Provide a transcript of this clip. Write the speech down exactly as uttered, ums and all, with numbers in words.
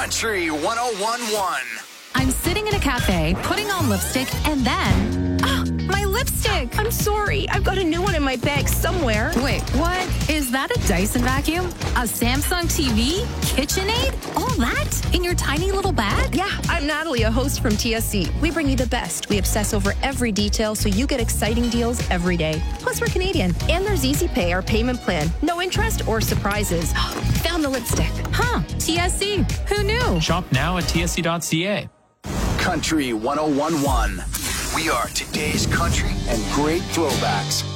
Country one oh one point one. I'm sitting in a cafe, putting on lipstick, and then... Oh, my lipstick! I'm sorry. I've got a new one in my bag somewhere. Wait, what? Is that a Dyson vacuum? A Samsung T V? KitchenAid? All that? In your tiny little bag? Yeah, I'm Natalie, a host from T S C. We bring you the best. We obsess over every detail so you get exciting deals every day. Plus, we're Canadian. And there's Easy Pay, our payment plan. No interest or surprises. Found the lipstick. Huh, T S C. Who knew? Shop now at T S C dot C A. Country one oh one point one. We are today's country and great throwbacks.